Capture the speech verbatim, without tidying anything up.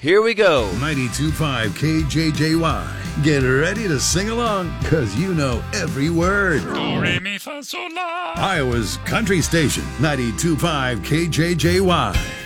Here we go. ninety-two point five K J J Y. Get ready to sing along, because you know every word. Do, re, mi, fa, sol, la. Iowa's country station, ninety-two point five K J J Y.